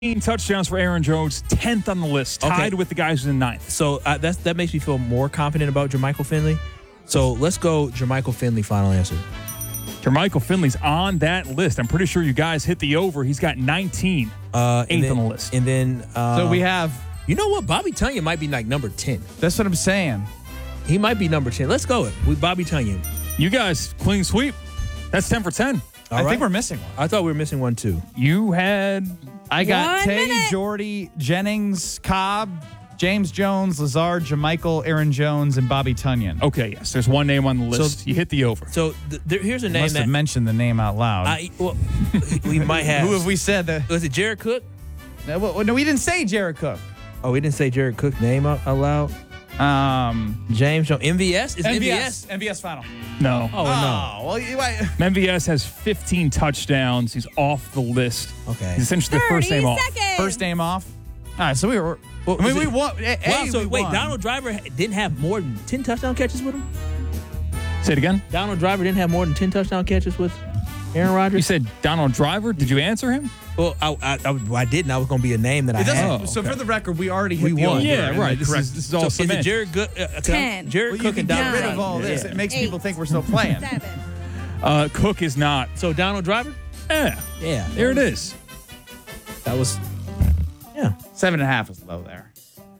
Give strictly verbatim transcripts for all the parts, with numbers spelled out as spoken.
touchdowns for Aaron Jones, tenth on the list, tied Okay. with the guys in ninth. So uh, that's, that makes me feel more confident about Jermichael Finley. So let's go Jermichael Finley, final answer. Jermichael Finley's on that list. I'm pretty sure you guys hit the over. He's got nineteen, Uh, and eighth then- on the list. And then, uh, So we have, you know what? Bobby Tunyon might be like number ten. that's what I'm saying. He might be number ten. Let's go with Bobby Tunyon. You guys, clean sweep. That's ten for ten. All I right. think we're missing one. I thought we were missing one too. You had I got One Tay, minute. Jordy, Jennings, Cobb, James Jones, Lazard, Jermichael, Aaron Jones, and Bobby Tunyon. okay. Yes, there's one name on the list. So- you hit the over. So th- there, here's a name Must that have mentioned the name out loud. I well, we might have. Who have we said that? Was it Jared Cook? No, well, no, we didn't say Jared Cook. Oh, we didn't say Jared Cook's name out, out loud. Um, James Jones. M V S is M V S. M V S. M V S final. No. Oh, no. well, you might. M V S has fifteen touchdowns. He's off the list. Okay. He's essentially the first name off. seconds. First name off. All right, so we were. Well, I mean, is we it- won. A, Wow. A, So we wait, won. Donald Driver didn't have more than ten touchdown catches with him. Say it again. Donald Driver didn't have more than ten touchdown catches with Aaron Rodgers. You said Donald Driver. Did you answer him? Well, I, I, I, I didn't. I was going to be a name that I It doesn't. had. Oh, So okay. for the record, we already hit We the won. over. Yeah, and right. the This correct- is, this is all So is it cement. Jared Good? Uh, can I- Ten. Jared Well, you Cook can and get Donald rid Driver. of all this. Yeah. It makes Eight. people think we're still playing. Seven. Uh, Cook is not. So Donald Driver? Yeah. Yeah. There it is. That was. Yeah. Seven and a half is low there.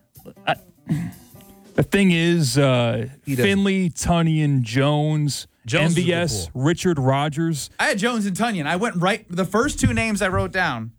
The thing is, uh, He doesn't- Finley, Tunyon, Jones, Jones is a good M V S, pull. Richard Rodgers. I had Jones and Tunyon. I went right. The first two names I wrote down: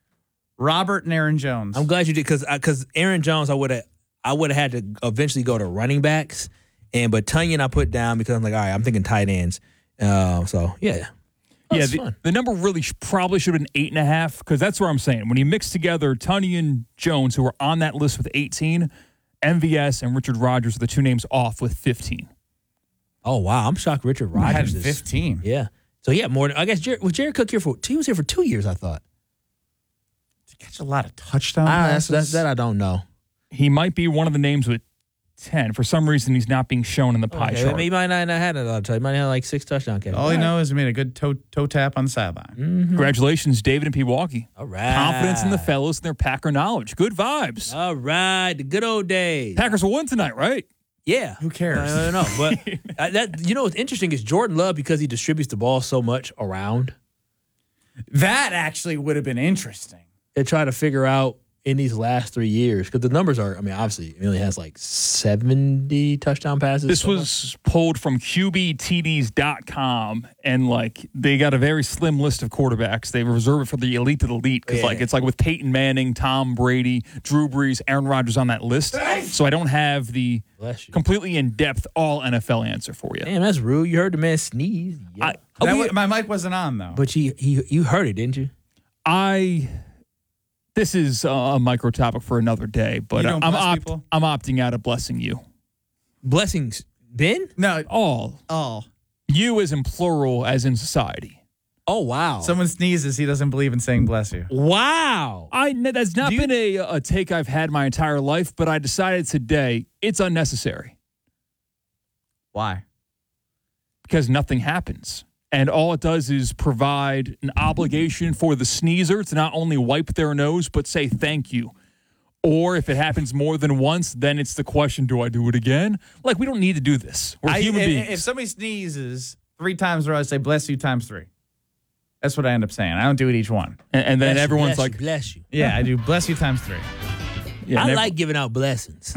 Robert and Aaron Jones. I'm glad you did because because Aaron Jones, I would have I would have had to eventually go to running backs, and but Tunyon I put down because I'm like, all right, I'm thinking tight ends. Uh, so yeah, yeah, That's the, fun. the number really sh- probably should have been eight and a half because that's where I'm saying. When you mix together Tunyon, Jones, who are on that list with eighteen, M V S and Richard Rodgers are the two names off with fifteen. Oh wow, I'm shocked. Richard I had Rodgers is fifteen. yeah. So yeah, more. Than, I guess Jared, was Jared Cook here for? He was here for two years. I thought. Catch a lot of touchdowns. Ah, that's, that's that I don't know. He might be one of the names with ten. For some reason, he's not being shown in the pie Okay, chart. he might not have had a lot of time. He might have like six touchdown catches. All you know is he made a good toe, toe tap on the sideline. Congratulations, David and Pewaukee. All right. Confidence in the fellows and their Packer knowledge. Good vibes. All right, the good old days. Packers will win tonight, right? Yeah. Who cares? I don't know, but uh, that you know what's interesting is Jordan Love because he distributes the ball so much around. That actually would have been interesting. They try to figure out in these last three years because the numbers are. I mean, obviously, he only has like seventy touchdown passes. This so much. was pulled from Q B T Ds dot com, and like they got a very slim list of quarterbacks. They reserve it for the elite of the elite because Yeah. like it's like with Peyton Manning, Tom Brady, Drew Brees, Aaron Rodgers on that list. So I don't have the Bless you. completely in depth all N F L answer for you. Damn, that's rude. You heard the man sneeze. Yeah. I- Oh, That we- wa- my mic wasn't on though. but you, he, you heard it, didn't you? I. This is a micro topic for another day, but You I'm don't bless opt- people? I'm opting out of blessing you. Blessings, Ben. no. All Oh. you as in plural, as in society. Oh wow. Someone sneezes. He doesn't believe in saying bless you. wow. I that's not Do you- been a, a take I've had my entire life, but I decided today it's unnecessary Why? because nothing happens. And all it does is provide an obligation for the sneezer to not only wipe their nose, but say thank you. Or if it happens more than once, then it's the question, do I do it again? Like, we don't need to do this. We're I- human if, beings. If somebody sneezes three times in a row, I say bless you times three. That's what I end up saying. I don't do it each one. and, and then Bless you, everyone's bless you, like, bless you. Yeah, I do bless you times three. yeah, I never- like giving out blessings.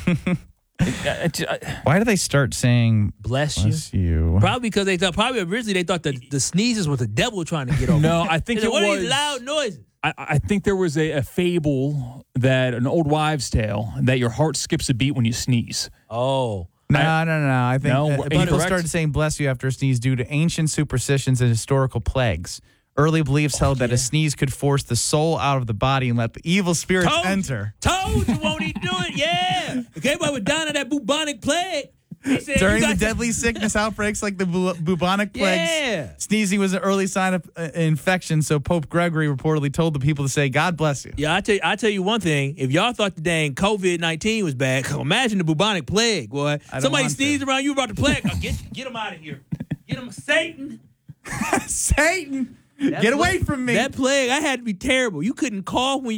I- I- Why do they start saying Bless you. bless you? Probably because they thought, probably originally they thought that the sneezes was the devil trying to get over. No, I think They said, it what are was- these loud noises? I, I think there was a, a fable that an old wives' tale that your heart skips a beat when you sneeze. Oh. No, no, no, no. I think No, that we're people incorrect. started saying bless you after a sneeze due to ancient superstitions and historical plagues. Early beliefs held that yeah. a sneeze could force the soul out of the body and let the evil spirits Told you. enter. Told you won't he do it? Yeah. Okay, but we're down in that bubonic plague. He said, During you the got to- deadly sickness outbreaks like the bu- bubonic plagues, Yeah. sneezing was an early sign of uh, infection, so Pope Gregory reportedly told the people to say, God bless you. Yeah, I tell you, I tell you one thing. If y'all thought the dang COVID nineteen was bad, imagine the bubonic plague, boy. I don't Somebody want to. sneezed around you about the plague. Oh, get get him out of here. Get him, Satan. Satan, That get away plague- from me. That plague, I had to be terrible. You couldn't call when